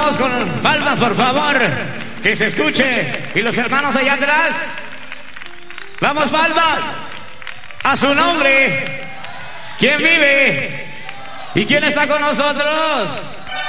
todos con palmas, por favor. Que se escuche. Y los hermanos allá atrás. Vamos, palmas. A su nombre. ¿Quién vive? ¿Y quién está con nosotros?